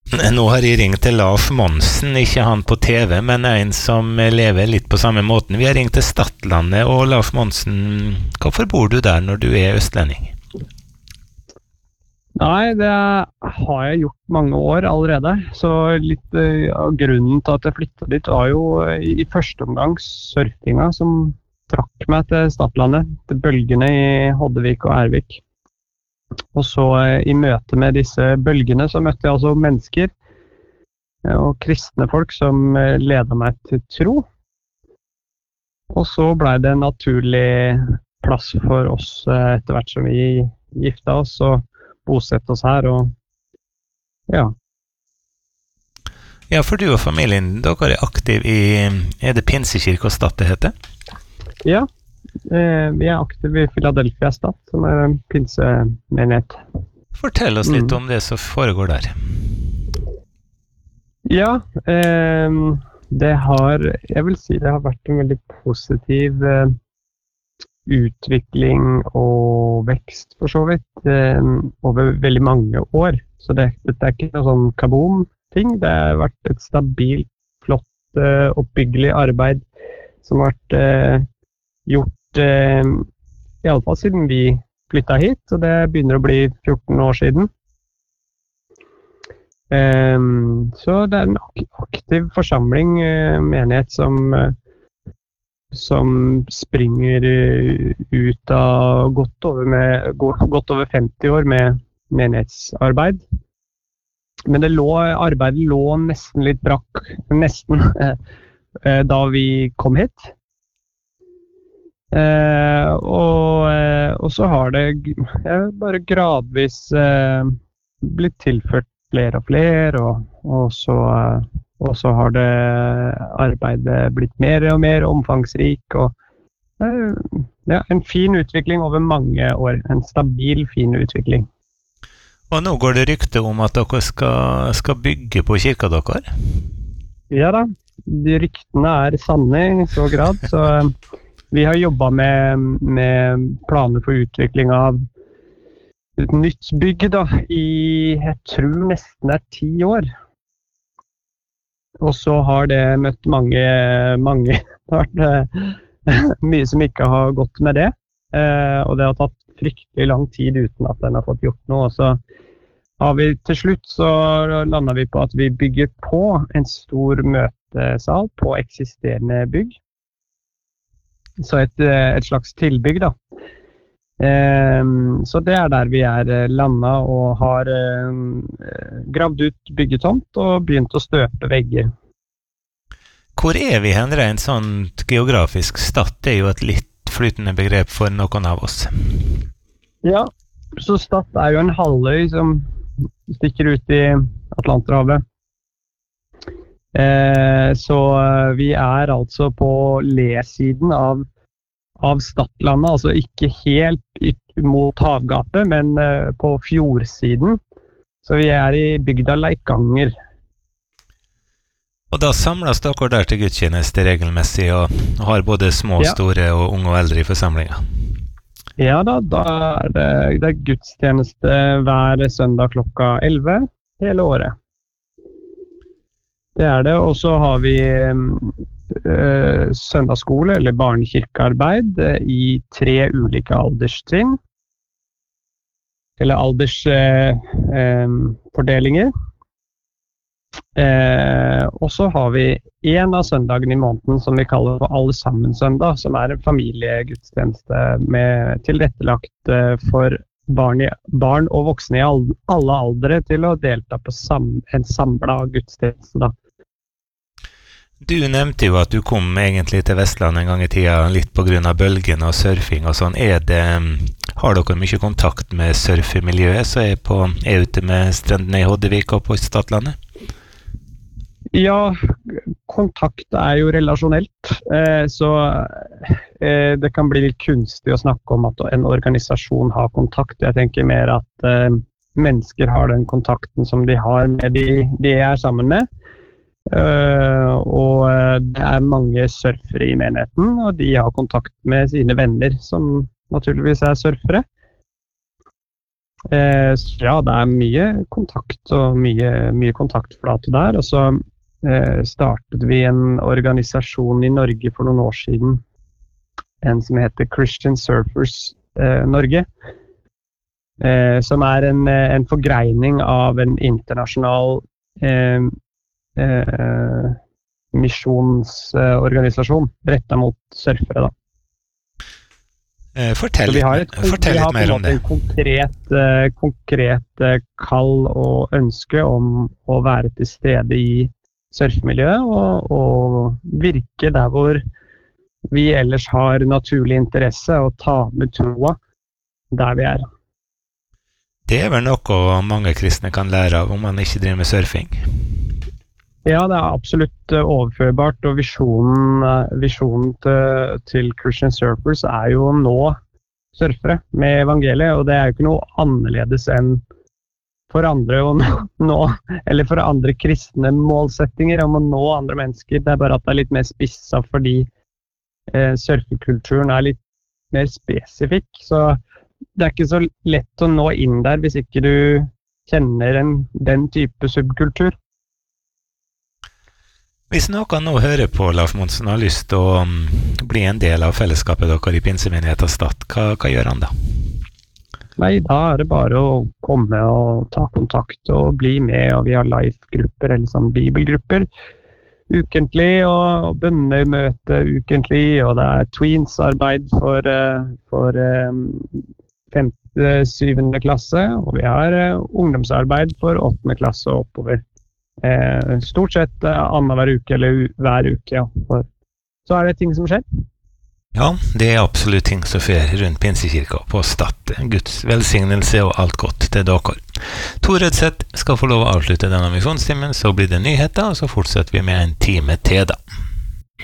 Nå har jeg ringt til Lars Monsen, ikke han på TV, men en som lever litt på samme måten. Vi har ringt til Stadlandet, og Lars Monsen, hvorfor bor du der når du østlending? Nei, det har jeg gjort mange år allerede, så litt av grunnen til at jeg flyttet dit var jo i første omgang surfinga som trakk meg til Stadlandet, til bølgene i Hoddevik og Ervik. Og så i møte med disse bølgene så møtte jeg altså mennesker og kristne folk som ledet meg til tro. Og så ble det en naturlig plass for oss etter hvert som vi gifta oss og bosette oss her. Og ja. Ja, for du og familien, dere aktiv i, det Pinsekirke og Stad det heter? Ja. Vi aktive i Philadelphia Stad, som en pinsemenighet. Fortell oss litt om det som foregår der. Ja, jeg vil si det har vært en veldig positiv utvikling og vekst for så vidt over veldig mange år. Så dette ikke noe sånn kaboom-ting. Det har vært et stabilt, flott, oppbyggelig arbeid som har vært gjort i alle fall siden vi flyttet hit, og det begynner å bli 14 år siden. Så det en aktiv forsamling, menighet som springer ut av godt over 50 år med menighetsarbeid. Men arbeidet lå nesten litt brakk, da vi kom hit. Og så har det bare gradvis blitt tilført flere og flere, og så har det arbeidet blitt mer og mer omfangsrik, og en fin utvikling over mange år, en stabil, fin utvikling. Og nå går det rykte om at dere skal bygge på kirka dere? Ja da, de ryktene sanne i så grad, så vi har jobbet med planer for utvikling av et nytt bygg da, jeg tror nesten 10 år. Og så har det møtt mange, det har vært mye som ikke har gått med det. Og det har tatt fryktelig lang tid uten at den har fått gjort noe. Og så har vi til slutt så landet vi på at vi bygger på en stor møtesal på eksisterende bygg. Så et slags tilbygg da. Så det der vi landet og har gravd ut byggetomt og begynt å støpe vegger. Hvor vi hen rent sånn geografisk? Stad jo et litt flytende begrep for noen av oss. Ja, så Stad jo en halvøy som stikker ut i Atlanterhavet. Så vi altså på lesiden av Stadlandet, altså ikke helt mot havgapet, men på fjordsiden. Så vi i bygda Leikanger. Og da samles dere der til gudstjeneste regelmessig, og har både små, store og unge og eldre i forsamlingen? Ja da det gudstjeneste hver søndag klokka 11 hele året. Det det, og så har vi søndagsskole eller barnekirkearbeid i 3 ulike alderstrinn, eller aldersfordelinger. Og så har vi en av søndagene i måneden som vi kaller for Alle sammen søndag, som en familiegudstjeneste med tilrettelagt for barn og voksne i alle aldre til å delta på en samlet gudstjeneste da. Du nevnte jo at du kom egentlig til Vestland en gang i tida litt på grunn av bølgen og surfing og sånn. Har dere mye kontakt med surfemiljøet som ute med strendene i Hoddevik og på Stadlandet? Ja, kontakt jo relasjonelt, så det kan bli litt kunstig å snakke om at en organisasjon har kontakt. Jeg tenker mer at mennesker har den kontakten som de har med de sammen med. Og det mange surfere i menigheten, og de har kontakt med sine venner som naturligvis surfere. Så ja, det mye kontakt og mye kontaktflate der. Og så startet vi en organisasjon i Norge for noen år siden, en som heter Christian Surfers Norge, som en forgreining av en internasjonal misjonsorganisasjon rettet mot surfere da. Fortell litt mer om det. Vi har en konkret kall og ønske om å være til stede i surfemiljøet og virke der hvor vi ellers har naturlig interesse og ta med troa der vi Det vel noe mange kristne kan lære av om man ikke driver med surfing? Ja, det absolutt overførbart, og visjonen til Christian Surfers jo å nå surfere med evangeliet, og det jo ikke noe annerledes enn for andre å nå, eller for andre kristne målsettinger om å nå andre mennesker. Det bare at det litt mer spisset fordi surfekulturen litt mer spesifikk, så det ikke så lett å nå inn der hvis ikke du kjenner den type subkultur. Hvis noen nå hører på Leif Monsen og har lyst til å bli en del av fellesskapet dere i Pinsemenigheten Stad, hva gjør han da? Nei, da det bare å komme og ta kontakt og bli med, og vi har live-grupper eller sånn bibelgrupper ukentlig, og bønnemøte ukentlig, og det tweens-arbeid for 5.-7. klasse, og vi har ungdomsarbeid for 8. klasse og oppover. Stort sett annenhver uke eller hver uke, ja. Så det ting som skjer. Ja, det absolutt ting som skjer rundt Pinsekirka på Stad. Guds velsignelse og alt godt til dere. Tor Rødseth skal få lov å avslutte denne misjonstimen, så blir det nyheter, og så fortsetter vi med en time til da.